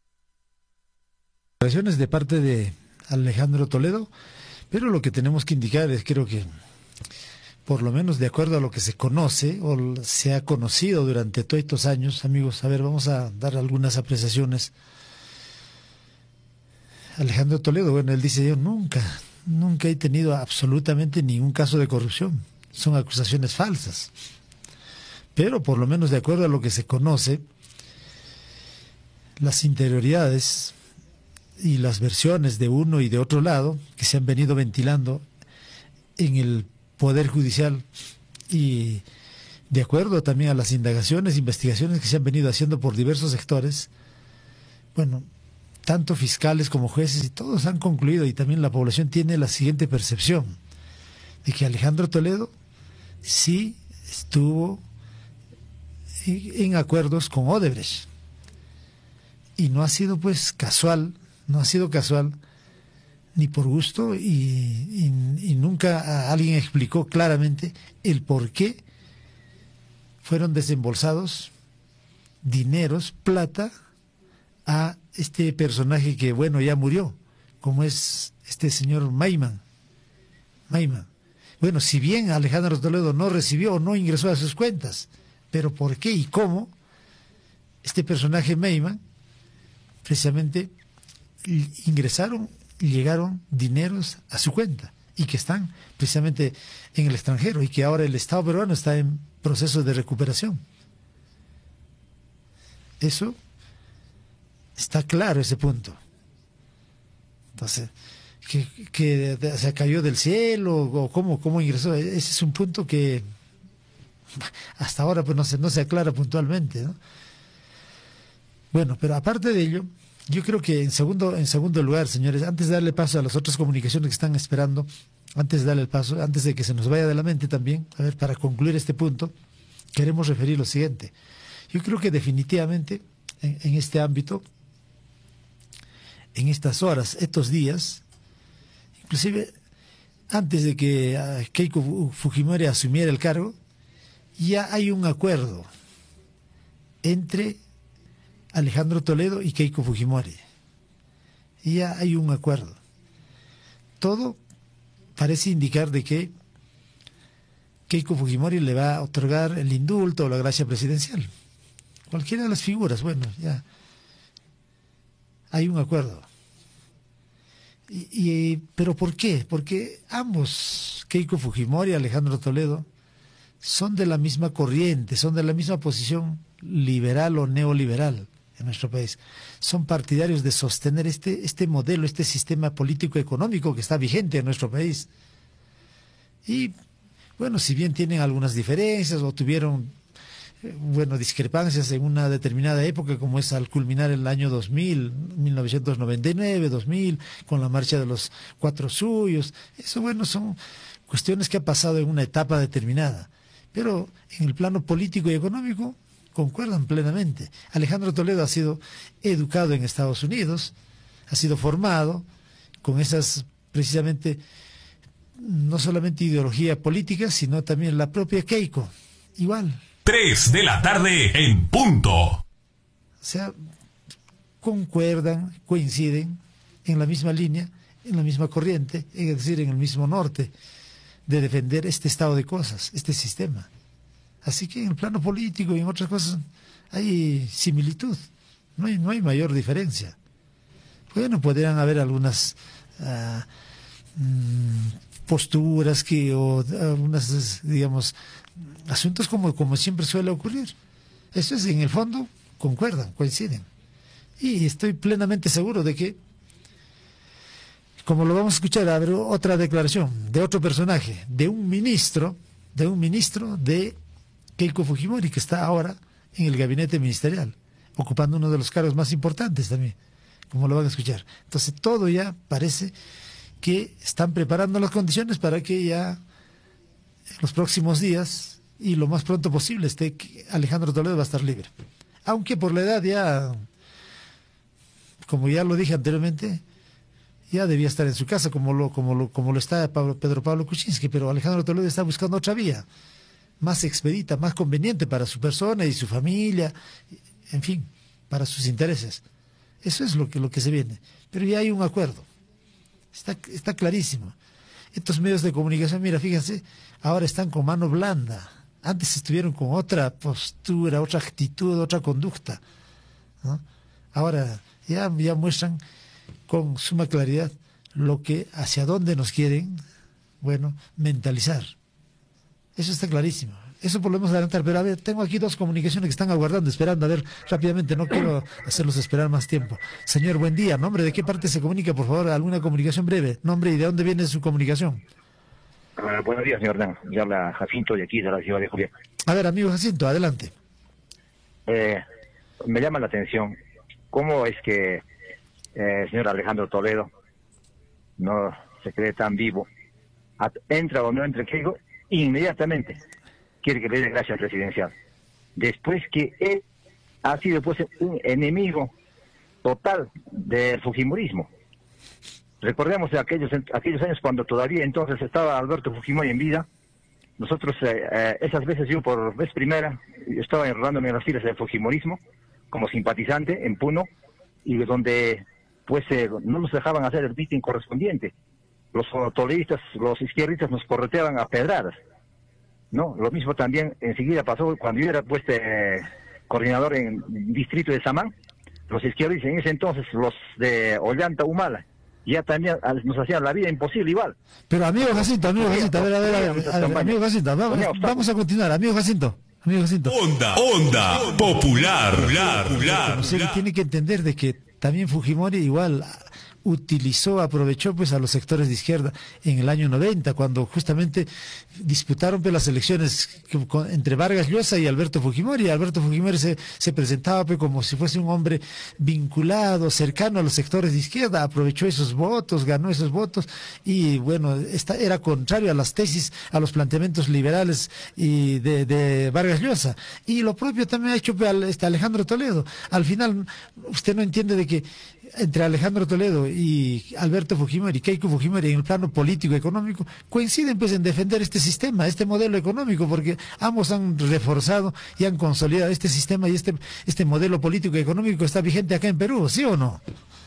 de parte de Alejandro Toledo, pero lo que tenemos que indicar es, creo que por lo menos de acuerdo a lo que se conoce o se ha conocido durante todos estos años, amigos, a ver, vamos a dar algunas apreciaciones. Alejandro Toledo, bueno, él dice, yo nunca, nunca he tenido absolutamente ningún caso de corrupción, son acusaciones falsas. pero por lo menos de acuerdo a lo que se conoce, las interioridades y las versiones de uno y de otro lado que se han venido ventilando en el Poder Judicial y de acuerdo también a las indagaciones, investigaciones que se han venido haciendo por diversos sectores, bueno, tanto fiscales como jueces y todos han concluido, y también la población tiene la siguiente percepción, de que Alejandro Toledo sí estuvo en acuerdos con Odebrecht, y no ha sido pues casual, no ha sido casual ni por gusto, y, y, y nunca alguien explicó claramente el por qué fueron desembolsados dineros, plata, a este personaje que, bueno, ya murió, como es este señor Maiman. Maiman. Bueno, si bien Alejandro Toledo no recibió o no ingresó a sus cuentas, pero ¿por qué y cómo este personaje Maiman precisamente ingresaron, llegaron dineros a su cuenta y que están precisamente en el extranjero y que ahora el Estado peruano está en proceso de recuperación? Eso está claro, ese punto. Entonces, que, que se cayó del cielo o cómo, cómo ingresó, ese es un punto que hasta ahora pues no se, no se aclara puntualmente, ¿no? Bueno, pero aparte de ello, yo creo que en segundo, en segundo lugar, señores, antes de darle paso a las otras comunicaciones que están esperando, antes de darle el paso, antes de que se nos vaya de la mente también, a ver, para concluir este punto, queremos referir lo siguiente. Yo creo que definitivamente en, en este ámbito, en estas horas, estos días, inclusive antes de que uh, Keiko Fujimori asumiera el cargo, ya hay un acuerdo entre Alejandro Toledo y Keiko Fujimori. Ya hay un acuerdo. Todo parece indicar de que Keiko Fujimori le va a otorgar el indulto o la gracia presidencial. Cualquiera de las figuras, bueno, ya hay un acuerdo. Y, y, ¿pero por qué? Porque ambos, Keiko Fujimori y Alejandro Toledo, son de la misma corriente, son de la misma posición liberal o neoliberal en nuestro país. Son partidarios de sostener este, este modelo, este sistema político-económico que está vigente en nuestro país. Y, bueno, si bien tienen algunas diferencias o tuvieron, eh, bueno, discrepancias en una determinada época, como es al culminar el año dos mil, mil novecientos noventa y nueve, dos mil, con la marcha de los cuatro suyos, eso, bueno, son cuestiones que han pasado en una etapa determinada. Pero en el plano político y económico concuerdan plenamente. Alejandro Toledo ha sido educado en Estados Unidos, ha sido formado con esas, precisamente, no solamente ideología política, sino también la propia Keiko, igual. Tres de la tarde en punto. O sea, concuerdan, coinciden en la misma línea, en la misma corriente, es decir, en el mismo norte, de defender este estado de cosas, este sistema. Así que en el plano político y en otras cosas hay similitud, no hay, no hay mayor diferencia. Bueno, podrían haber algunas uh, posturas que, o algunas, digamos, asuntos como, como siempre suele ocurrir. Eso es, en el fondo, concuerdan, coinciden. Y estoy plenamente seguro de que, como lo vamos a escuchar, habrá otra declaración de otro personaje, de un ministro, de un ministro de Keiko Fujimori, que está ahora en el gabinete ministerial, ocupando uno de los cargos más importantes también, como lo van a escuchar. Entonces todo ya parece que están preparando las condiciones para que ya en los próximos días y lo más pronto posible esté Alejandro Toledo va a estar libre. Aunque por la edad ya, como ya lo dije anteriormente, ya debía estar en su casa, como lo, como lo, como lo está Pablo, Pedro Pablo Kuczynski, pero Alejandro Toledo está buscando otra vía, más expedita, más conveniente para su persona y su familia, en fin, para sus intereses. Eso es lo que, lo que se viene. Pero ya hay un acuerdo. Está, está clarísimo. Estos medios de comunicación, mira, fíjense, ahora están con mano blanda. Antes estuvieron con otra postura, otra actitud, otra conducta, ¿no? Ahora ya, ya muestran con suma claridad lo que, hacia dónde nos quieren, bueno, mentalizar. Eso está clarísimo. Eso podemos adelantar, pero a ver, tengo aquí dos comunicaciones que están aguardando, esperando, a ver, rápidamente, no quiero hacerlos esperar más tiempo. Señor, buen día, ¿nombre de qué parte se comunica, por favor? ¿Alguna comunicación breve? ¿Nombre y de dónde viene su comunicación? Uh, buenos días, señor Dan. Le habla Jacinto de aquí, de la ciudad de Julián. A ver, amigo Jacinto, adelante. Eh, me llama la atención cómo es que eh, el señor Alejandro Toledo no se cree tan vivo. At entra o no entra el Keigo, inmediatamente quiere que le dé gracia presidencial. Después que él ha sido pues un enemigo total del fujimorismo. Recordemos de aquellos, aquellos años cuando todavía entonces estaba Alberto Fujimori en vida. Nosotros, eh, eh, esas veces yo por vez primera, estaba enrolándome en las filas del fujimorismo como simpatizante en Puno, y donde pues eh, no nos dejaban hacer el meeting correspondiente. Los toledistas, los izquierdistas nos correteaban a pedradas. No, lo mismo también enseguida pasó cuando yo era pues eh, coordinador en el distrito de Samán. Los izquierdistas en ese entonces, los de Ollanta Humala, ya también nos hacían la vida imposible igual. Pero amigo Jacinto, amigo Jacinto, a ver, a ver, a ver, a ver, amigo Jacinto, vamos, vamos a continuar, amigo Jacinto, amigo Jacinto. Onda, onda, popular, popular, popular. O sea, tiene que entender de que también Fujimori igual utilizó, aprovechó pues a los sectores de izquierda en el año noventa, cuando justamente disputaron pues las elecciones que, con, entre Vargas Llosa y Alberto Fujimori. Alberto Fujimori se, se presentaba pues como si fuese un hombre vinculado, cercano a los sectores de izquierda, aprovechó esos votos, ganó esos votos, y bueno, esta era contrario a las tesis, a los planteamientos liberales y de, de Vargas Llosa. Y lo propio también ha hecho pues, este Alejandro Toledo. Al final, usted no entiende de que entre Alejandro Toledo y Alberto Fujimori, Keiko Fujimori, en el plano político y económico, coinciden pues en defender este sistema, este modelo económico, porque ambos han reforzado y han consolidado este sistema y este este modelo político y económico que está vigente acá en Perú, ¿sí o no?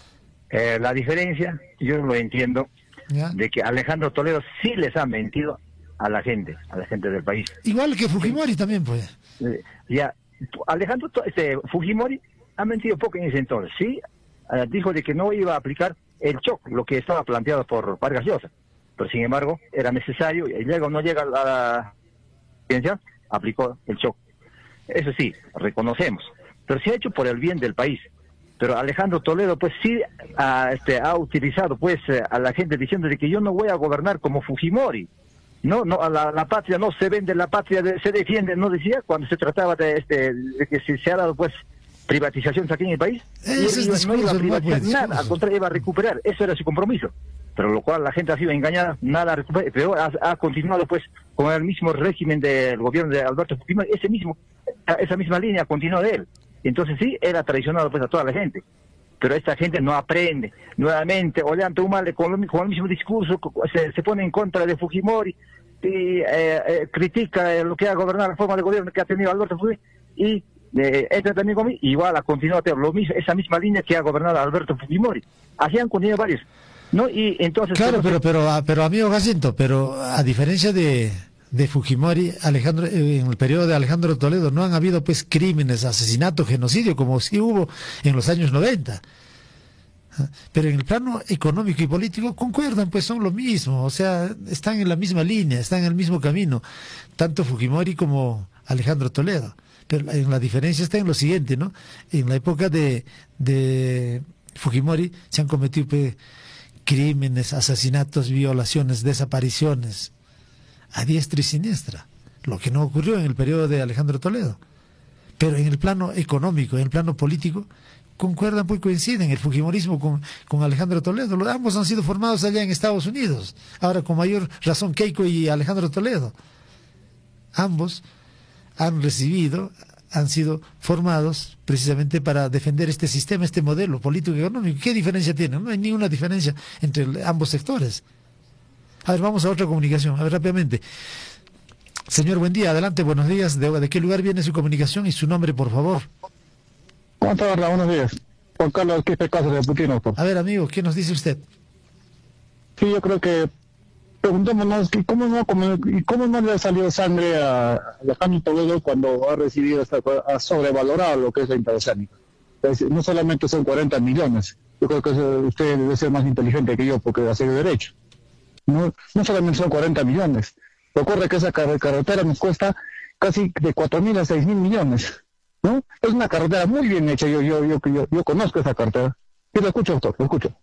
Eh, la diferencia, yo lo entiendo, ¿ya? De que Alejandro Toledo sí les ha mentido a la gente, a la gente del país. Igual que Fujimori sí. También, pues. Eh, ya, Alejandro este, Fujimori ha mentido poco en ese entonces, sí. Uh, dijo de que no iba a aplicar el shock, lo que estaba planteado por Vargas Llosa, pero sin embargo era necesario, y luego no llega a la ciencia, aplicó el shock. Eso sí, reconocemos, pero se ha hecho por el bien del país. Pero Alejandro Toledo pues sí uh, este, ha utilizado pues uh, a la gente diciendo de que yo no voy a gobernar como Fujimori. No, no, la, la patria no se vende, la patria de, se defiende, no decía cuando se trataba de, este, de que se, se ha dado pues privatizaciones aquí en el país. Ese y es no iba a privatizar nada, al contrario iba a recuperar, eso era su compromiso, pero lo cual la gente ha sido engañada, nada recupera, pero ha, ha continuado pues con el mismo régimen del gobierno de Alberto Fujimori, ese mismo, esa misma línea continuó de él, entonces sí, era traicionado pues a toda la gente, pero esta gente no aprende, nuevamente, Ollanta Humala con, con el mismo discurso, se, se pone en contra de Fujimori, y eh, eh, critica lo que ha gobernado, la forma de gobierno que ha tenido Alberto Fujimori, y Eh, entra también conmigo, igual ha continuado lo mismo, esa misma línea que ha gobernado Alberto Fujimori. Así han continuado varios, ¿no? Y entonces... Claro, pero, pero, pero amigo Jacinto, pero a diferencia de, de Fujimori, Alejandro, en el periodo de Alejandro Toledo no han habido pues crímenes, asesinato, genocidio, como sí hubo en los años noventa. Pero en el plano económico y político concuerdan, pues son lo mismo, o sea, están en la misma línea, están en el mismo camino, tanto Fujimori como Alejandro Toledo. Pero en la diferencia está en lo siguiente, ¿no? En la época de, de Fujimori se han cometido pues, crímenes, asesinatos, violaciones, desapariciones, a diestra y siniestra, lo que no ocurrió en el periodo de Alejandro Toledo. Pero en el plano económico, en el plano político, concuerdan, pues coinciden el fujimorismo con, con Alejandro Toledo. Los, ambos han sido formados allá en Estados Unidos, ahora con mayor razón Keiko y Alejandro Toledo. Ambos han recibido, han sido formados precisamente para defender este sistema, este modelo político y económico. ¿Qué diferencia tienen? No hay ninguna diferencia entre ambos sectores. A ver, vamos a otra comunicación, a ver rápidamente. Señor, buen día, adelante, buenos días. ¿De, de qué lugar viene su comunicación y su nombre, por favor? ¿Cómo está, buenos días? Juan Carlos Quispe Cáceres de Putino. Por... A ver, amigo, ¿qué nos dice usted? Sí, yo creo que preguntémonos cómo no, cómo, cómo no le ha salido sangre a Alejandro Toledo cuando ha recibido, esta, ha sobrevalorado lo que es la interoceánica. No solamente son cuarenta millones, yo creo que usted debe ser más inteligente que yo porque hace derecho. No, no solamente son cuarenta millones. Recuerde que esa carretera nos cuesta casi de cuatro mil a seis mil millones, ¿no? Es una carretera muy bien hecha, yo yo yo yo, yo conozco esa carretera. Sí, lo escucho, doctor, lo escucho.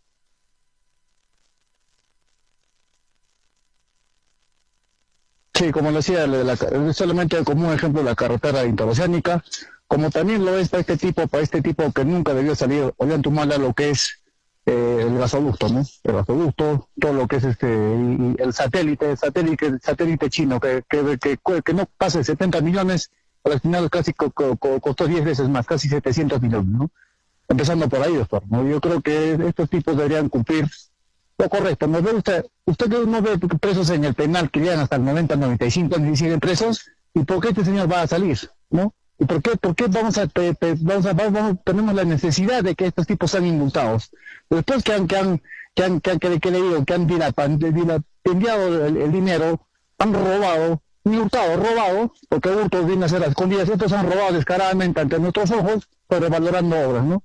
Sí, como decía, la, la, solamente como un ejemplo la carretera interoceánica, como también lo es para este tipo, para este tipo que nunca debió salir Ollantumala, lo que es eh, el gasoducto, ¿no? El gasoducto, todo lo que es este el, el satélite, el satélite, el satélite chino que, que, que, que no pase de setenta millones, al final casi co, co, costó diez veces más, casi setecientos millones, ¿no? Empezando por ahí, doctor, ¿no? Yo creo que estos tipos deberían cumplir lo correcto. ¿No ve usted, usted que no ve presos en el penal que llegan hasta el noventa, noventa y cinco años y siguen presos? ¿Y por qué este señor va a salir? ¿No? ¿Y por qué, por qué vamos a, pe, pe, vamos a, vamos, tenemos la necesidad de que estos tipos sean indultados? Después que han, que han, que han, que han, que, que le digo, que han dilapidiado el, el dinero, han robado, ni hurtado, robado, porque hurtos viene a ser a escondidas, estos han robado descaradamente ante nuestros ojos, sobrevalorando obras, ¿no?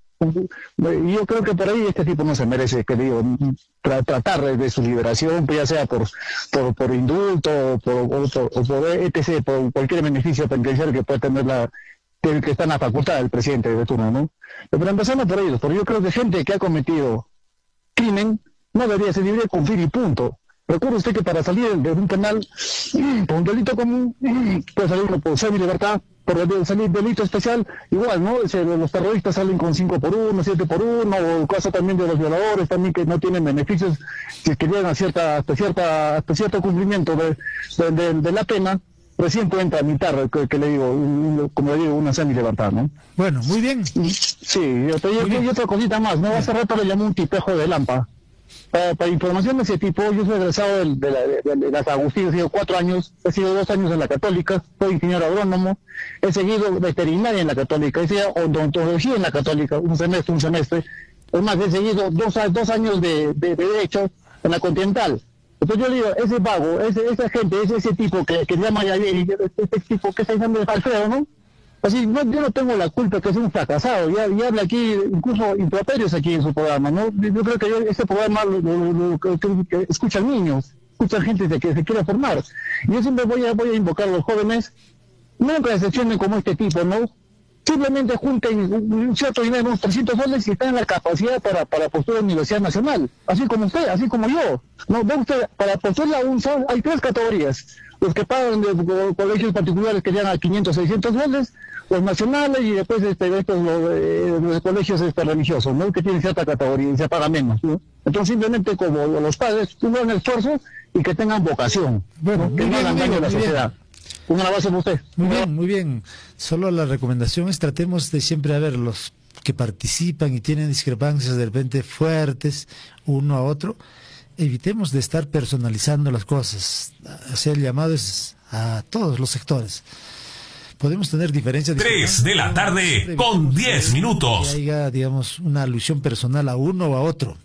Y yo creo que por ahí este tipo no se merece, que digo, tra tratar de su liberación, ya sea por por, por indulto o por, o por, o por etcétera, por cualquier beneficio penitenciario que pueda tener la que, que está en la facultad del presidente de turno, ¿no? Pero empezando por ellos, porque yo creo que gente que ha cometido crimen no debería ser libre de cumplir y punto. Recuerde usted que para salir de un penal por un delito común puede salir uno por semi-libertad, por salir delito especial, igual, ¿no? Los terroristas salen con cinco por uno, siete por uno, o el caso también de los violadores, también que no tienen beneficios, que, que llegan a cierta, hasta cierta, hasta cierto cumplimiento de, de, de, de la pena, recién pueden tramitar, que, que le digo, como le digo, una semi-libertad, ¿no? Bueno, muy bien. Sí, yo, yo, yo, y otra cosita más, ¿no? Hace rato le llamó un tipejo de Lampa. Para, para información de ese tipo, yo soy egresado de, de, la, de, de las Agustinas, he sido cuatro años, he sido dos años en la Católica, soy ingeniero agrónomo, he seguido veterinaria en la Católica, he seguido odontología en la Católica, un semestre, un semestre, es más, he seguido dos, dos años de, de, de Derecho en la Continental. Entonces yo le digo, ese vago, ese, esa gente, ese, ese tipo que, que llama ya bien, ese tipo que está llamando de falseo, ¿no? Así, no, yo no tengo la culpa que es un fracasado, ya, ya habla aquí, incluso improperios aquí en su programa, ¿no? Yo creo que yo, este programa lo, lo, lo, lo, que, que escuchan niños, escuchan gente de que se quiere formar. Y yo siempre voy a, voy a invocar a los jóvenes, nunca decepcionen como este tipo, ¿no? Simplemente junten un cierto dinero, unos trescientos soles y están en la capacidad para, para postular a la Universidad Nacional, así como usted, así como yo. ¿No? Ve usted, para postular a un sol hay tres categorías. Los que pagan de, de colegios particulares que llegan a quinientos, seiscientos soles, los nacionales y después este, estos los, eh, los colegios este, religiosos, ¿no? Que tienen cierta categoría y se paga menos, ¿no? Entonces simplemente como los padres hagan esfuerzo y que tengan vocación, bueno, ¿no? Que no hagan daño a la sociedad. Un abrazo para usted. Muy bien, muy bien. Solo la recomendación es tratemos de siempre a ver los que participan y tienen discrepancias de repente fuertes uno a otro. Evitemos de estar personalizando las cosas. Hacer llamados a todos los sectores. Podemos tener diferencias. Tres de la tarde con diez minutos. Que haya, digamos, una alusión personal a uno o a otro.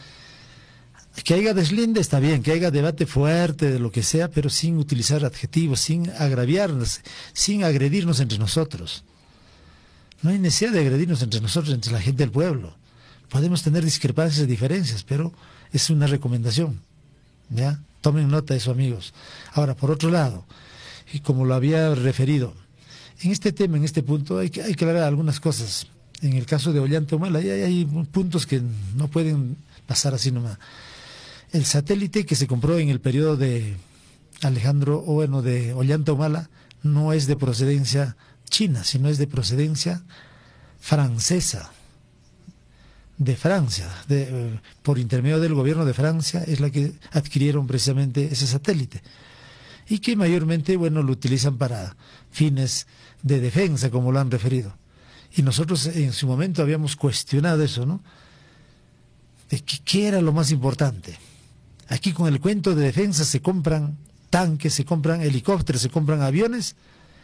Que haya deslinde está bien, que haya debate fuerte de lo que sea, pero sin utilizar adjetivos, sin agraviarnos, sin agredirnos entre nosotros. No hay necesidad de agredirnos entre nosotros, entre la gente del pueblo. Podemos tener discrepancias y diferencias, pero es una recomendación. ¿Ya? Tomen nota de eso, amigos. Ahora, por otro lado, y como lo había referido, en este tema, en este punto, hay que, hay que aclarar algunas cosas. En el caso de Ollantumala, hay, hay puntos que no pueden pasar así nomás. El satélite que se compró en el periodo de Alejandro, o bueno, de Ollantumala, no es de procedencia china, sino es de procedencia francesa, de Francia, de, eh, por intermedio del gobierno de Francia, es la que adquirieron precisamente ese satélite. Y que mayormente, bueno, lo utilizan para fines de defensa, como lo han referido. Y nosotros en su momento habíamos cuestionado eso, ¿no? De que, ¿qué era lo más importante? Aquí con el cuento de defensa se compran tanques, se compran helicópteros, se compran aviones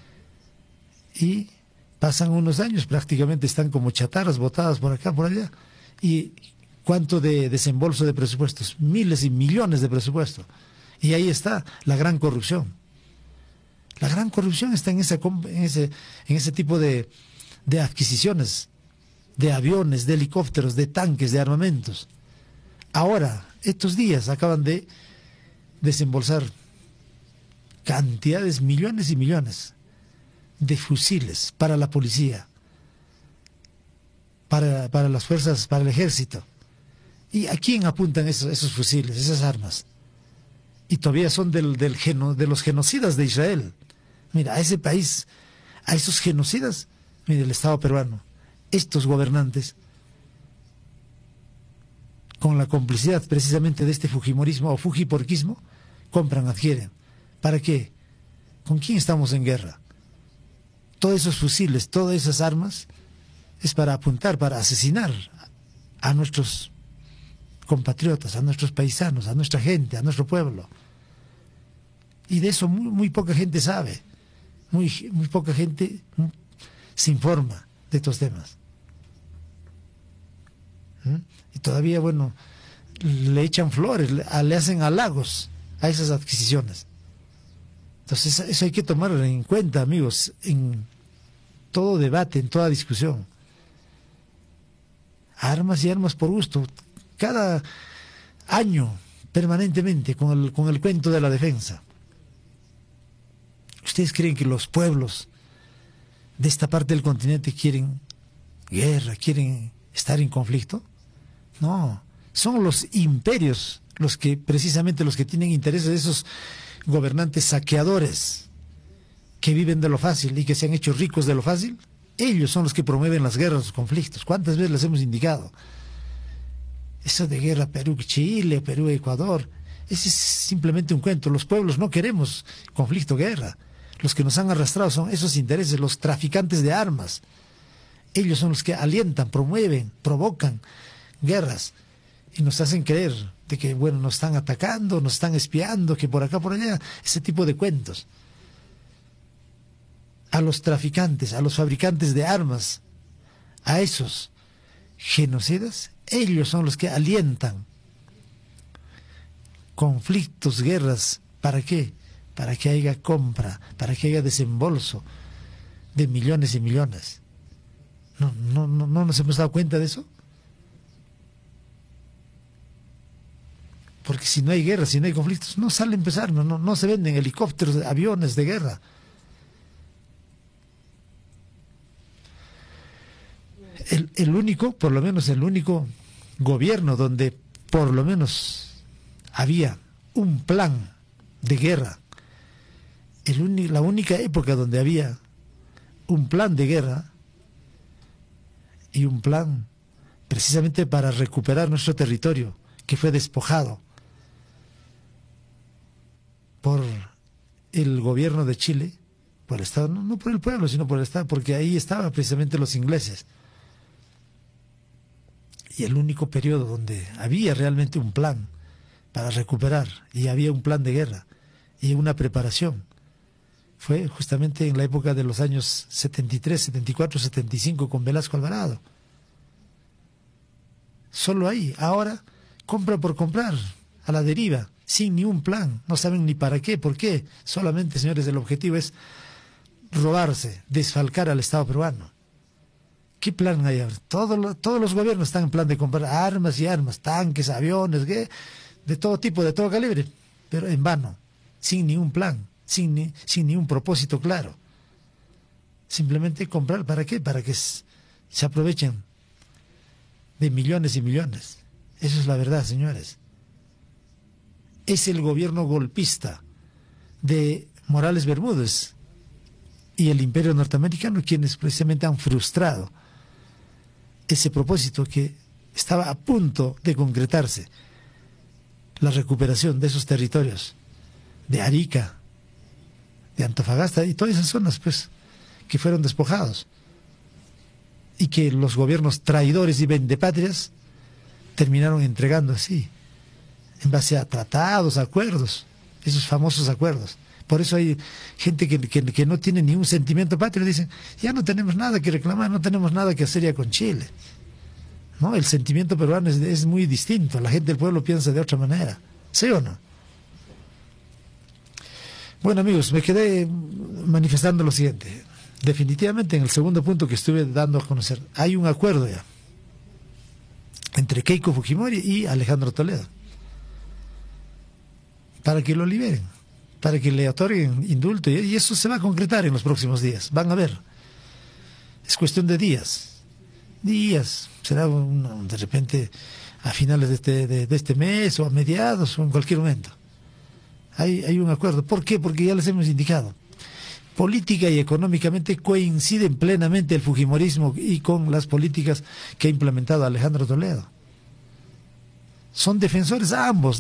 y pasan unos años, prácticamente están como chatarras botadas por acá, por allá. ¿Y cuánto de desembolso de presupuestos? Miles y millones de presupuestos. Y ahí está la gran corrupción. La gran corrupción está en, esa, en, ese, en ese tipo de, de adquisiciones, de aviones, de helicópteros, de tanques, de armamentos. Ahora, estos días acaban de desembolsar cantidades, millones y millones. de fusiles para la policía, para, para las fuerzas, para el ejército. ¿Y a quién apuntan esos, esos fusiles, esas armas? Y todavía son del, del geno, de los genocidas de Israel. Mira, a ese país, a esos genocidas, mira, el Estado peruano, estos gobernantes, con la complicidad precisamente de este fujimorismo o fujiporquismo, compran, adquieren. ¿Para qué? ¿Con quién estamos en guerra? Todos esos fusiles, todas esas armas, es para apuntar, para asesinar a nuestros compatriotas, a nuestros paisanos, a nuestra gente, a nuestro pueblo. Y de eso muy, muy poca gente sabe, muy, muy poca gente se informa de estos temas. ¿Mm? Y todavía, bueno, le echan flores, le, le hacen halagos a esas adquisiciones. Entonces eso hay que tomar en cuenta, amigos, en todo debate, en toda discusión. Armas y armas por gusto, cada año, permanentemente, con el, con el cuento de la defensa. ¿Ustedes creen que los pueblos de esta parte del continente quieren guerra, quieren estar en conflicto? No, son los imperios los que, precisamente los que tienen intereses de esos gobernantes saqueadores que viven de lo fácil y que se han hecho ricos de lo fácil. Ellos son los que promueven las guerras, los conflictos. ¿Cuántas veces les hemos indicado? Eso de guerra Perú-Chile, Perú-Ecuador, ese es simplemente un cuento. Los pueblos no queremos conflicto, guerra. Los que nos han arrastrado son esos intereses, los traficantes de armas. Ellos son los que alientan, promueven, provocan guerras y nos hacen creer de que, bueno, nos están atacando, nos están espiando, que por acá, por allá, ese tipo de cuentos. A los traficantes, a los fabricantes de armas, a esos genocidas, ellos son los que alientan conflictos, guerras. ¿Para qué? Para que haya compra, para que haya desembolso de millones y millones. ¿No, no, no, no nos hemos dado cuenta de eso? Porque si no hay guerra, si no hay conflictos, no sale a empezar, no, no, no se venden helicópteros, aviones de guerra. El, el único, por lo menos el único gobierno donde por lo menos había un plan de guerra, el uni, la única época donde había un plan de guerra y un plan precisamente para recuperar nuestro territorio que fue despojado por el gobierno de Chile, por el Estado, no, no por el pueblo, sino por el Estado, porque ahí estaban precisamente los ingleses. Y el único periodo donde había realmente un plan para recuperar, y había un plan de guerra, y una preparación, fue justamente en la época de los años setenta y tres, setenta y cuatro, setenta y cinco, con Velasco Alvarado. Solo ahí. Ahora, compra por comprar, a la deriva, sin ni un plan, no saben ni para qué, por qué. Solamente, señores, el objetivo es robarse, desfalcar al Estado peruano. ¿Qué plan hay ahora? Todos, todos los gobiernos están en plan de comprar armas y armas, tanques, aviones, ¿qué? De todo tipo, de todo calibre, pero en vano, sin ni un plan, sin ni, sin ni un propósito claro. Simplemente comprar, ¿para qué? Para que se aprovechen de millones y millones. Eso es la verdad, señores. Es el gobierno golpista de Morales Bermúdez y el imperio norteamericano quienes precisamente han frustrado ese propósito que estaba a punto de concretarse, la recuperación de esos territorios, de Arica, de Antofagasta y todas esas zonas, pues, que fueron despojados, y que los gobiernos traidores y vendepatrias terminaron entregando así, en base a tratados, acuerdos, esos famosos acuerdos. Por eso hay gente que, que, que no tiene ni un sentimiento patrio, dicen, ya no tenemos nada que reclamar, no tenemos nada que hacer ya con Chile. No, el sentimiento peruano es, es muy distinto, la gente del pueblo piensa de otra manera, ¿sí o no? Bueno, amigos, me quedé manifestando lo siguiente. Definitivamente, en el segundo punto que estuve dando a conocer, hay un acuerdo ya entre Keiko Fujimori y Alejandro Toledo para que lo liberen, para que le otorguen indulto, y eso se va a concretar en los próximos días, van a ver. Es cuestión de días, días, será un, de repente a finales de este, de, de este mes o a mediados o en cualquier momento. Hay, hay un acuerdo. ¿Por qué? Porque ya les hemos indicado. Política y económicamente coinciden plenamente el fujimorismo y con las políticas que ha implementado Alejandro Toledo. Son defensores ambos